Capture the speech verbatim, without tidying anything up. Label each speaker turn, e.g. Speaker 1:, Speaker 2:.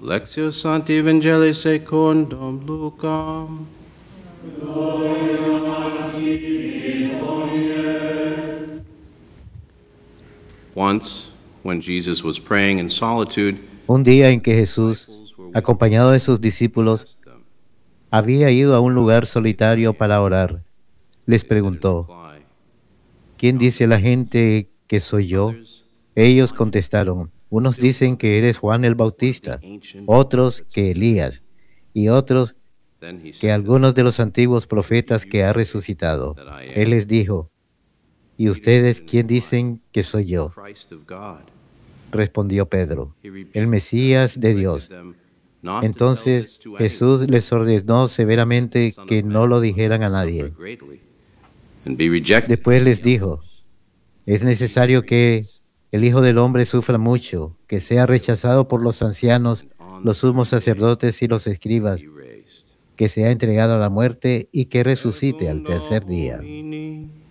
Speaker 1: Lectio Sancti Evangelii secundum Lucam. Once, when Jesus was praying in solitude,
Speaker 2: Un día en que Jesús, acompañado de sus discípulos, había ido a un lugar solitario para orar, les preguntó: ¿Quién dice la gente que soy yo? Ellos contestaron: unos dicen que eres Juan el Bautista, otros que Elías, y otros que algunos de los antiguos profetas que ha resucitado. Él les dijo: ¿y ustedes quién dicen que soy yo? Respondió Pedro: el Mesías de Dios. Entonces Jesús les ordenó severamente que no lo dijeran a nadie. Después les dijo: es necesario que el Hijo del Hombre sufra mucho, que sea rechazado por los ancianos, los sumos sacerdotes y los escribas, que sea entregado a la muerte y que resucite al tercer día.